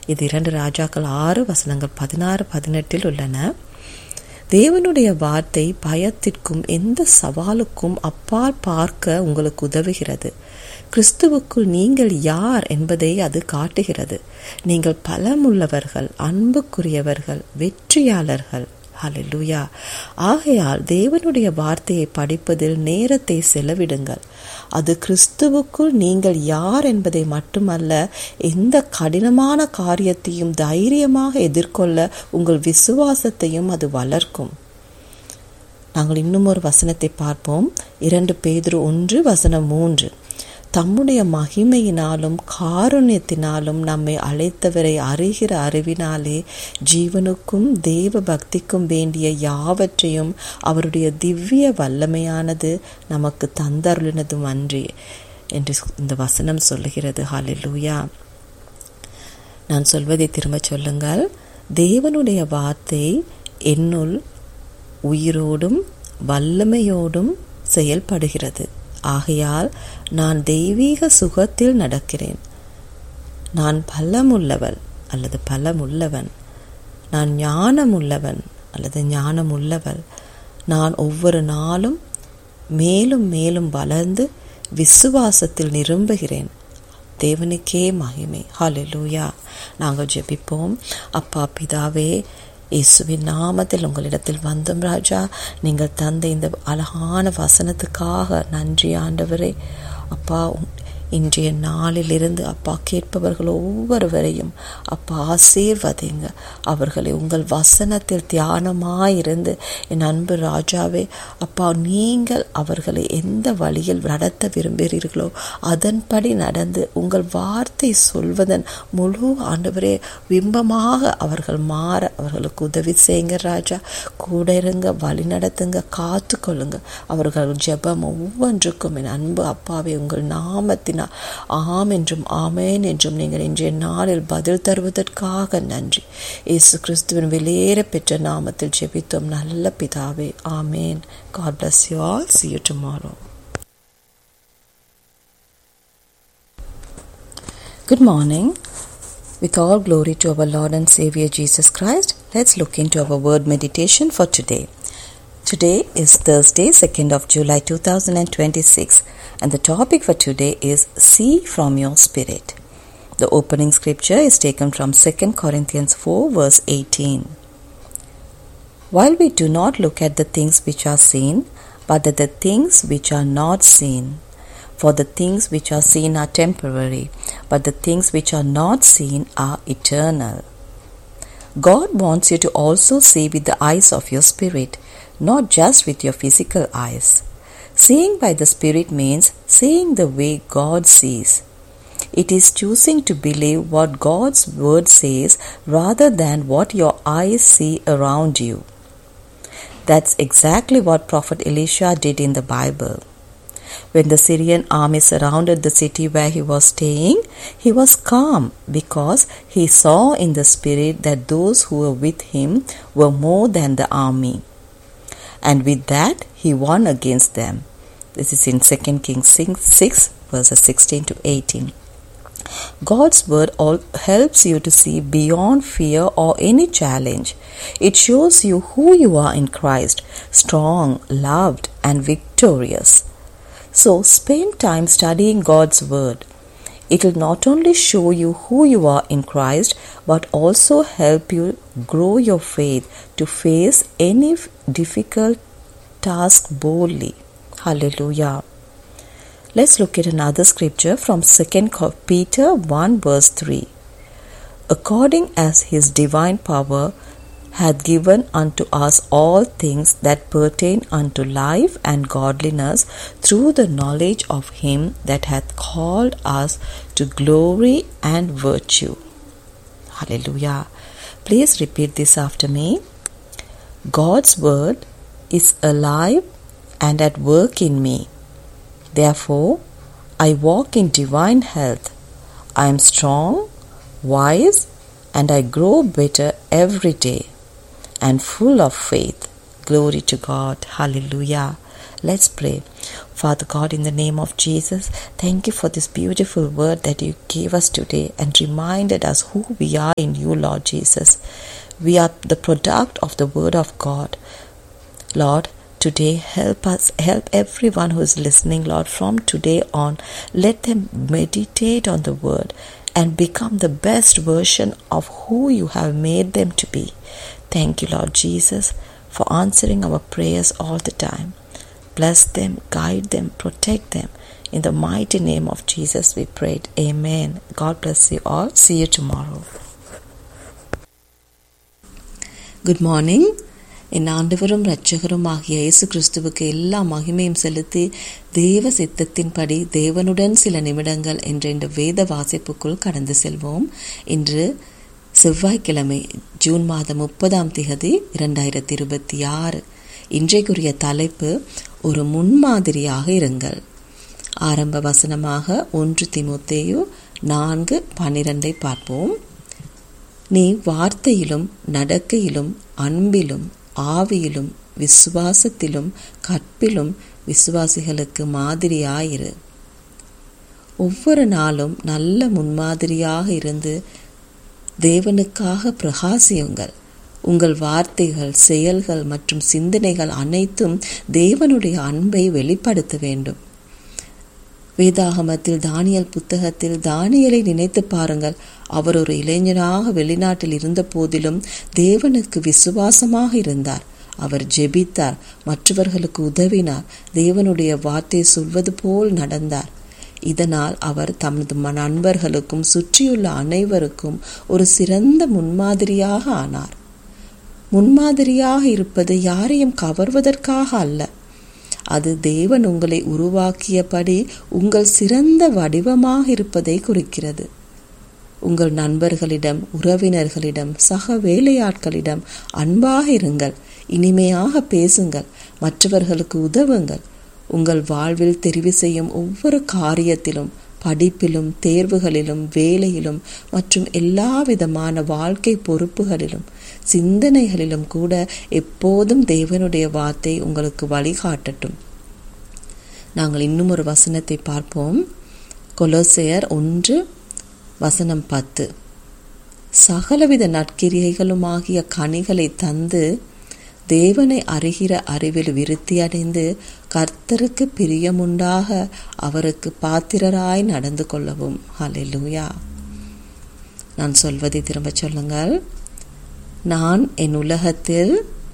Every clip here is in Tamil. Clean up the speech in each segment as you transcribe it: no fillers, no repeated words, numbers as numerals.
இது 2 ராஜாக்கள் 6:16-18 உள்ளன. தேவனுடைய வார்த்தை பயத்திற்கும் எந்த சவாலுக்கும் அப்பால் பார்க்க உங்களுக்கு உதவுகிறது. கிறிஸ்துவுக்குள் நீங்கள் யார் என்பதை அது காட்டுகிறது. நீங்கள் பலமுள்ளவர்கள், அன்புக்குரியவர்கள், வெற்றியாளர்கள். ஹல்லேலூயா. ஆகையால் தேவனுடைய வார்த்தையை படிப்பதில் நேரத்தை செலவிடுங்கள். அது கிறிஸ்துவுக்குள் நீங்கள் யார் என்பதை மட்டுமல்ல, எந்த கடினமான காரியத்தையும் தைரியமாக எதிர்கொள்ள உங்கள் விசுவாசத்தையும் அது வளர்க்கும். நாங்கள் இன்னும் ஒரு வசனத்தை பார்ப்போம். 2 பேதுரு 1:3. தம்முடைய மகிமையினாலும் காருண்யத்தினாலும் நம்மை அழைத்தவரை அறிகிற அறிவினாலே ஜீவனுக்கும் தேவ பக்திக்கும் வேண்டிய யாவற்றையும் அவருடைய திவ்ய வல்லமையானது நமக்கு தந்தருளினதும் அன்றி என்று இந்த வசனம் சொல்லுகிறது. ஹல்லேலூயா. நான் சொல்வதை திரும்ப சொல்லுங்கள். தேவனுடைய வார்த்தை என்னுள் உயிரோடும் வல்லமையோடும் செயல்படுகிறது. ஆகையால் நான் தெய்வீக சுகத்தில் நடக்கிறேன். நான் பலமுள்ளவள் அல்லது பலமுள்ளவன். நான் ஞானமுள்ளவன் அல்லது ஞானமுள்ளவள். நான் ஒவ்வொரு நாளும் மேலும் மேலும் வளர்ந்து விசுவாசத்தில் நிரம்புகிறேன். தேவனுக்கே மகிமை. ஹல்லேலூயா. நாங்கள் ஜெபிப்போம். அப்பா பிதாவே, இயேசுவின் நாமத்தில் உங்களிடத்தில் வந்தோம் ராஜா. நீங்கள் தந்த இந்த அழகான வசனத்துக்காக நன்றி ஆண்டவரே. அப்பா, இன்றைய நாளிலிருந்து அப்பா கேட்பவர்கள் ஒவ்வொருவரையும் அப்பா ஆசீர்வதிங்க. அவர்களை உங்கள் வசனத்தில் தியானமாயிருந்து என் அன்பு ராஜாவே அப்பா, நீங்கள் அவர்களை எந்த வழியில் நடத்த விரும்புகிறீர்களோ அதன்படி நடந்து உங்கள் வார்த்தை சொல்வதன் முழு ஆண்டவரே பிம்பமாக அவர்கள் மாற அவர்களுக்கு உதவி செய்யுங்க ராஜா. கூட இருங்க, வழி நடத்துங்க, காத்து கொள்ளுங்க. அவர்கள் ஜெபம் ஒவ்வொன்றுக்கும் என் அன்பு அப்பாவே உங்கள் நாமத்தினால் ஆம் என்றும் ஆமேன் என்றும் நீங்கள் இன்றைய நாளில் பதில் தருவதற்காக நன்றி. இயேசு கிறிஸ்துவின் வெளியேற பெற்ற நாமத்தில் ஜெபித்தோம் நல்ல பிதாவே. ஆமேன். God bless you all. See you tomorrow. Good morning. With all glory to our Lord and Savior Jesus Christ, let's look into our word meditation for today. Today is Thursday, 2nd of July 2026, and the topic for today is See from your spirit. The opening scripture is taken from 2 Corinthians 4 verse 18. While we do not look at the things which are seen, but at the things which are not seen. For the things which are seen are temporary, but the things which are not seen are eternal. God wants you to also see with the eyes of your spirit, not just with your physical eyes. Seeing by the Spirit means seeing the way God sees. It is choosing to believe what God's word says rather than what your eyes see around you. That's exactly what Prophet Elisha did in the Bible. When the Syrian army surrounded the city where he was staying, he was calm because he saw in the Spirit that those who were with him were more than the army. And with that, he won against them. This is in 2 Kings 6 verses 16 to 18. God's word helps you to see beyond fear or any challenge. It shows you who you are in Christ, strong, loved, and victorious. So spend time studying God's word. It will not only show you who you are in Christ, but also help you grow your faith to face any difficult task boldly. Hallelujah. Let's look at another scripture from 2 Peter 1 verse 3. According as his divine power hath given unto us all things that pertain unto life and godliness through the knowledge of him that hath called us to glory and virtue. Hallelujah. Please repeat this after me. God's word is alive and at work in me. Therefore, I walk in divine health. I am strong, wise, and I grow better every day and full of faith. Glory to God. Hallelujah. Let's pray. Father God, in the name of Jesus, thank you for this beautiful word that you gave us today and reminded us who we are in you, Lord Jesus. We are the product of the word of God. Lord, today help everyone who is listening, Lord, from today on. Let them meditate on the word and become the best version of who you have made them to be. Thank you, Lord Jesus, for answering our prayers all the time. Bless them, guide them, protect them. In the mighty name of Jesus we prayed. Amen. God bless you all. See you tomorrow. Good morning. என் ஆண்டவரும் இரட்சகரும் ஆகிய இயேசு கிறிஸ்துவுக்கு எல்லா மகிமையும் செலுத்தி தேவ சித்தத்தின்படி தேவனுடன் சில நிமிடங்கள் என்ற இந்த வேத வாசிப்புக்குள் கடந்து செல்வோம். இன்று செவ்வாய்க்கிழமை ஜூன் மாதம் 30 2026. இன்றைக்குரிய தலைப்பு ஒரு முன்மாதிரியாக இருங்கள். ஆரம்ப வசனமாக 1 தீமோத்தேயு 4:12 பார்ப்போம். நீ வார்த்தையிலும் நடக்கையிலும் அன்பிலும் ஆவியிலும் விசுவாசத்திலும் கற்பிலும் விசுவாசிகளுக்கு மாதிரியாயிரு. ஒவ்வொரு நாளும் நல்ல முன்மாதிரியாக இருந்து தேவனுக்காக பிரகாசியுங்கள். உங்கள் வார்த்தைகள், செயல்கள் மற்றும் சிந்தனைகள் அனைத்தும் தேவனுடைய அன்பை வெளிப்படுத்த வேண்டும். வேதாகமத்தில் தானியேல் புத்தகத்தில் தானியேலை நினைத்து பாருங்கள். அவர் ஒரு இளைஞனாக வெளிநாட்டில் இருந்த போதிலும் தேவனுக்கு விசுவாசமாக இருந்தார். அவர் ஜெபித்தார், மற்றவர்களுக்கு உதவினார், தேவனுடைய வார்த்தை சொல்வது போல் நடந்தார். இதனால் அவர் தமது நண்பர்களுக்கும் சுற்றியுள்ள அனைவருக்கும் ஒரு சிறந்த முன்மாதிரியாக ஆனார். முன்மாதிரியாக இருப்பது யாரையும் கவர்வதற்காக அல்ல, அது தேவன் உங்களை உருவாக்கியபடி உங்கள் சிறந்த வடிவமாக இருப்பதை குறிக்கிறது. உங்கள் நண்பர்களிடம், உறவினர்களிடம், சக வேலையாட்களிடம் அன்பாக இருங்கள், இனிமையாக பேசுங்கள், மற்றவர்களுக்கு உதவுங்கள். உங்கள் வாழ்வில் தெரிவு செய்யும் ஒவ்வொரு காரியத்திலும், படிப்பிலும், தேர்வுகளிலும், வேலையிலும் மற்றும் எல்லா விதமான வாழ்க்கை பொறுப்புகளிலும், சிந்தனைகளிலும் கூட எப்போதும் தேவனுடைய வார்த்தை உங்களுக்கு வழிகாட்டட்டும். நாங்கள் இன்னும் ஒரு வசனத்தை பார்ப்போம். கொலோசையர் 1:10. சகலவித நற்கிரியைகளுமாகிய கனிகளை தந்து தேவனை அறிகிற அறிவில் விருத்தி அடைந்து கர்த்தருக்கு பிரியமுண்டாக அவருக்கு பாத்திரராய் நடந்து கொள்ளவும். ஹல்லேலூயா. நான் சொல்வதை திரும்ப சொல்லுங்கள். நான் என் உலகத்தில்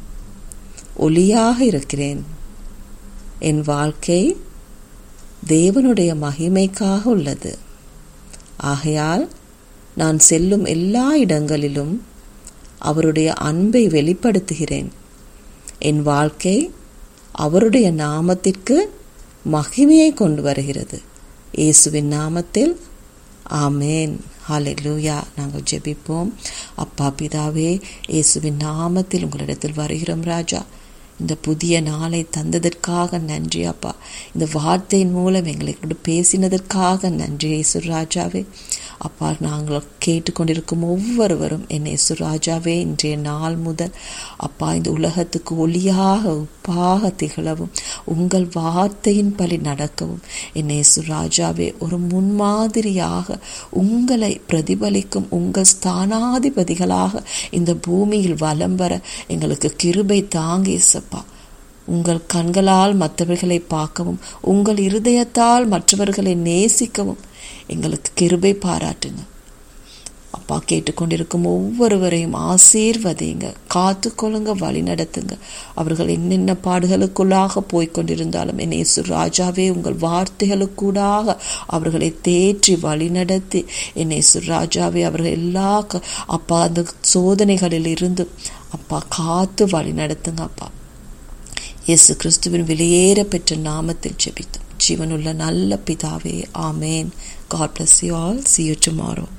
ஒளியாக இருக்கிறேன். என் வாழ்க்கை தேவனுடைய மகிமைக்காக உள்ளது. ஆகையால் நான் செல்லும் எல்லா இடங்களிலும் அவருடைய அன்பை வெளிப்படுத்துகிறேன். என் வாழ்க்கை அவருடைய நாமத்திற்கு மகிமையை கொண்டு வருகிறது. இயேசுவின் நாமத்தில் ஆமேன். ஹல்லேலூயா. நாங்கள் ஜெபிப்போம். அப்பா பிதாவே, இயேசுவின் நாமத்தில் உங்களிடத்தில் வருகிறோம் ராஜா. இந்த புதிய நாளை தந்ததற்காக நன்றி அப்பா. இந்த வார்த்தையின் மூலம் எங்களை பேசினதற்காக நன்றி இயேசு ராஜாவே. அப்பா, நாங்கள் கேட்டுக்கொண்டிருக்கும் ஒவ்வொருவரும் என்னை இயேசு ராஜாவே இன்றைய நாள் முதல் அப்பா இந்த உலகத்துக்கு ஒளியாக உப்பாக திகழவும், உங்கள் வார்த்தையின் படி நடக்கவும் என்னை இயேசு ராஜாவே ஒரு முன்மாதிரியாக உங்களை பிரதிபலிக்கும் உங்கள் ஸ்தானாதிபதிகளாக இந்த பூமியில் வலம் வர எங்களுக்கு கிருபை தாங்க இயேசப்பா. உங்கள் கண்களால் மற்றவர்களை பார்க்கவும், உங்கள் இருதயத்தால் மற்றவர்களை நேசிக்கவும் எங்களுக்கு கிருபை பாராட்டுங்க அப்பா. கேட்டுக்கொண்டிருக்கும் ஒவ்வொருவரையும் ஆசீர்வதிங்க, காத்துக்கொள்ளுங்க, வழி நடத்துங்க. அவர்கள் என்னென்ன பாடுகளுக்குள்ளாக போய்கொண்டிருந்தாலும் என்னை இயேசு ராஜாவே உங்கள் வார்த்தைகளுக்கூடாக அவர்களை தேற்றி வழி நடத்தி என்னை இயேசு ராஜாவே அவர்கள் எல்லா அப்பா அந்த சோதனைகளில் இருந்து அப்பா காத்து வழி நடத்துங்க அப்பா. இயேசு கிறிஸ்துவின் வெளியேற பெற்ற நாமத்தில் ஜெபித்தோம் ஜீவனுள்ள நல்ல பிதாவே, ஆமேன். God bless you all. See you tomorrow.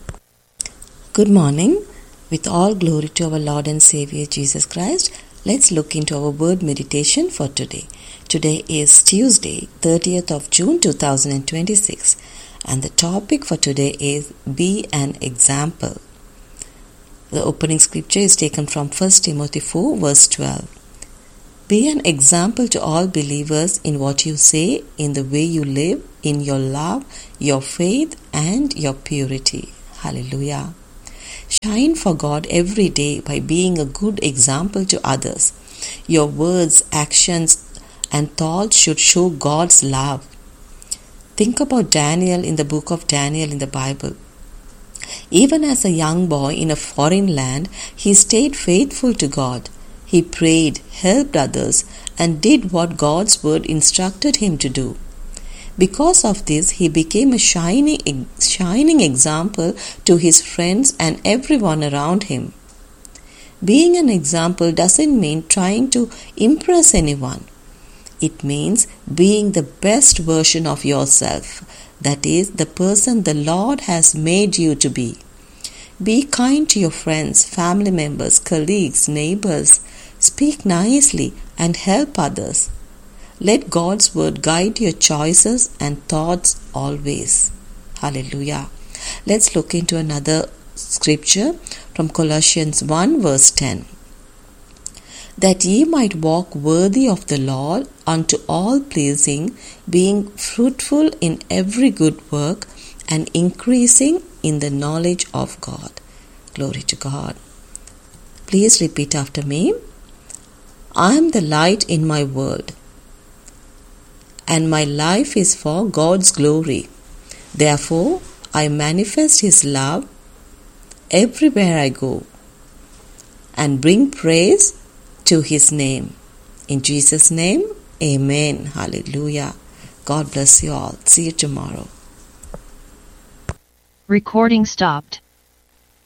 Good morning. With all glory to our Lord and Savior Jesus Christ, let's look into our word meditation for today. Today is Tuesday, 30th of June 2026, and the topic for today is Be an Example. The opening scripture is taken from 1 Timothy 4 verse 12. Be an example to all believers in what you say, in the way you live, in your love, your faith, and your purity. Hallelujah. Shine for God every day by being a good example to others. Your words, actions, and thoughts should show God's love. Think about Daniel in the book of Daniel in the Bible. Even as a young boy in a foreign land, he stayed faithful to God. He prayed, helped others, and did what God's word instructed him to do. Because of this, he became a shining example to his friends and everyone around him. Being an example doesn't mean trying to impress anyone. It means being the best version of yourself, that is, the person the Lord has made you to be. Be kind to your friends, family members, colleagues, neighbors. Speak nicely and help others. Let God's word guide your choices and thoughts always. Hallelujah. Let's look into another scripture from Colossians 1 verse 10. That ye might walk worthy of the Lord unto all pleasing, being fruitful in every good work and increasing in the knowledge of God. Glory to God. Please repeat after me. I am the light in my world, and my life is for God's glory. Therefore, I manifest His love everywhere I go and bring praise to His name. In Jesus' name, Amen. Hallelujah. God bless you all. See you tomorrow. Recording stopped.